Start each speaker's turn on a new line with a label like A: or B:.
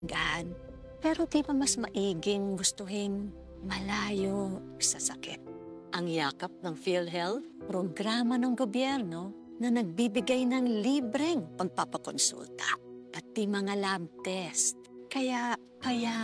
A: gaan. Pero di ba mas maiging gustuhin malayo sa sakit? Ang yakap ng PhilHealth, programa ng gobyerno na nagbibigay ng libreng pagpapakonsulta, pati mga lab test. Kaya